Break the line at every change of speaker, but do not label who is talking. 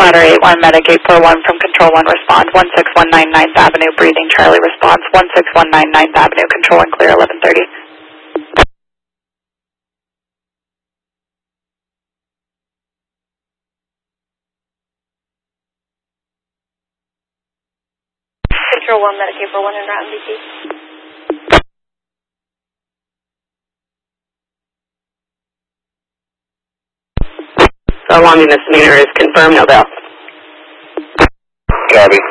Ladder 81, Medicaid 41 from Control 1, respond. 16199 9th Avenue, breathing, Charlie response. 16199 9th Avenue, control and clear 1130.
Control 1, Medicaid 41 in route MDT.
So long misdemeanor is confirmed, no bail.
Copy.